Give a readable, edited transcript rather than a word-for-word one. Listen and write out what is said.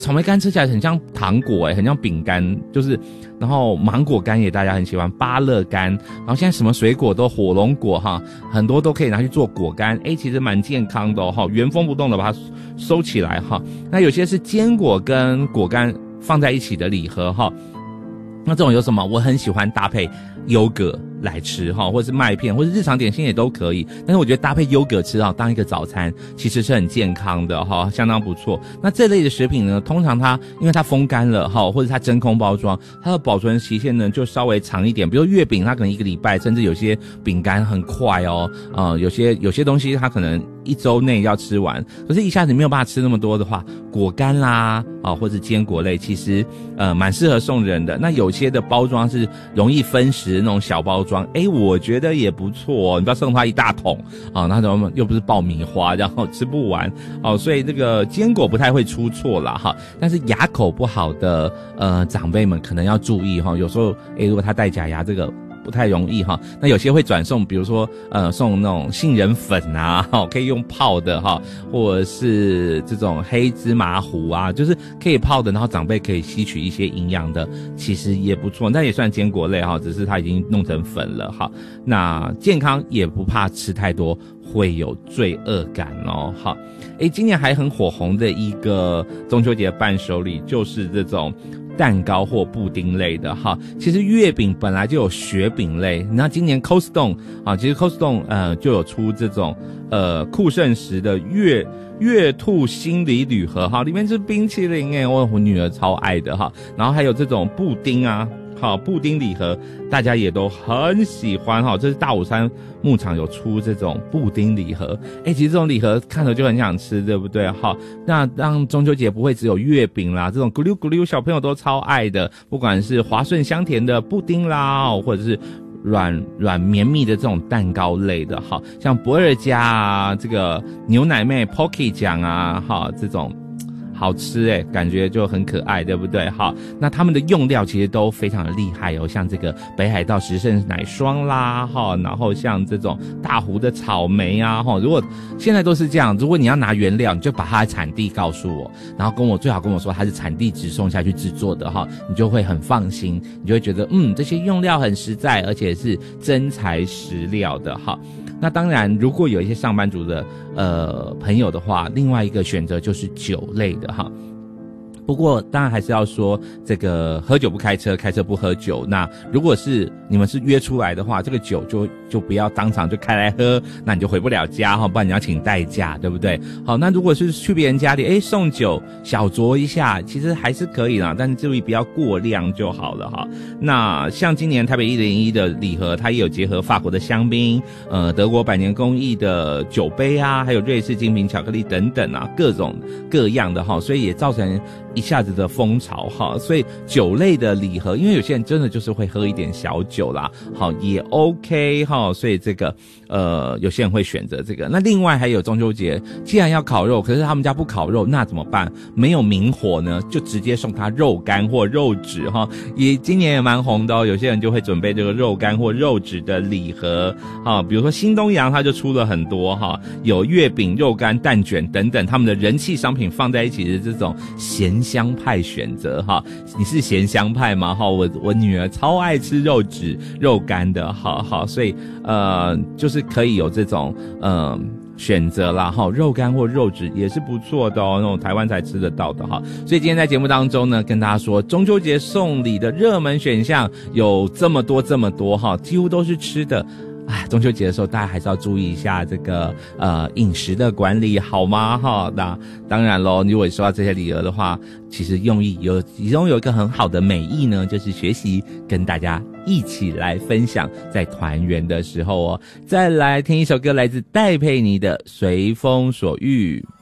草莓干吃起来很像糖果很像饼干，就是然后芒果干也大家很喜欢，芭乐干，然后现在什么水果都火龙果哈，很多都可以拿去做果干，其实蛮健康的原封不动的把它收起来哈。那有些是坚果跟果干放在一起的礼盒哈。那这种有什么？我很喜欢搭配优格来吃哈，或者是麦片，或者日常点心也都可以。但是我觉得搭配优格吃当一个早餐，其实是很健康的哈，相当不错。那这类的食品呢，通常它因为它风干了哈，或者它真空包装，它的保存期限呢就稍微长一点。比如月饼，它可能1个礼拜，甚至有些饼干很快有些东西它可能1周内要吃完，可是一下子没有办法吃那么多的话，果干啦或者坚果类，其实蛮适合送人的。那有些的包装是容易分食那种小包装，我觉得也不错你不要送他一大桶那种又不是爆米花，然后吃不完所以这个坚果不太会出错啦哈。但是牙口不好的长辈们可能要注意有时候如果他戴假牙，这个不太容易哈。那有些会转送，比如说送那种杏仁粉啊可以用泡的或者是这种黑芝麻糊啊，就是可以泡的，然后长辈可以吸取一些营养的，其实也不错。那也算坚果类只是它已经弄成粉了那健康也不怕吃太多会有罪恶感今年还很火红的一个中秋节伴手礼就是这种蛋糕或布丁类的其实月饼本来就有雪饼类，那今年 Cold Stone 其实 Cold Stone 就有出这种酷盛时的月兔心理礼盒里面是冰淇淋我女儿超爱的然后还有这种布丁布丁礼盒大家也都很喜欢这是大武山牧场有出这种布丁礼盒其实这种礼盒看了就很想吃，对不对那让中秋节不会只有月饼啦，这种咕溜咕溜小朋友都超爱的，不管是滑顺香甜的布丁啦或者是软绵密的这种蛋糕类的像博尔家这个牛奶妹 Pocky 酱这种好吃感觉就很可爱，对不对那他们的用料其实都非常的厉害像这个北海道时胜奶霜啦然后像这种大湖的草莓啊如果现在都是这样，如果你要拿原料，你就把它的产地告诉我，然后最好跟我说它是产地直送下去制作的你就会很放心，你就会觉得这些用料很实在，而且是真材实料的那当然如果有一些上班族的朋友的话，另外一个选择就是酒类的不过当然还是要说这个喝酒不开车，开车不喝酒。那如果是你们是约出来的话，这个酒就不要当场就开来喝，那你就回不了家不然你要请代驾，对不对？好，那如果是去别人家里送酒小酌一下，其实还是可以啦，但是注意不要过量就好了那像今年台北101的礼盒，它也有结合法国的香槟德国百年工艺的酒杯啊，还有瑞士精品巧克力等等各种各样的所以也造成一下子的风潮所以酒类的礼盒，因为有些人真的就是会喝一点小酒啦也 OK所以这个有些人会选择这个。那另外还有中秋节，既然要烤肉，可是他们家不烤肉，那怎么办？没有明火呢，就直接送他肉干或肉纸也今年也蛮红的有些人就会准备这个肉干或肉纸的礼盒比如说新东阳他就出了很多有月饼、肉干、蛋卷等等他们的人气商品放在一起的这种咸香派选择你是咸香派吗我女儿超爱吃肉纸肉干的所以就是可以有这种选择啦肉干或肉纸也是不错的那种台湾才吃得到的所以今天在节目当中呢，跟大家说中秋节送礼的热门选项有这么多几乎都是吃的中秋节的时候大家还是要注意一下这个饮食的管理好吗那当然咯，如果你收到这些礼盒的话，其实其中有一个很好的美意呢，就是学习跟大家一起来分享在团圆的时候再来听一首歌，来自戴佩妮的随风所欲。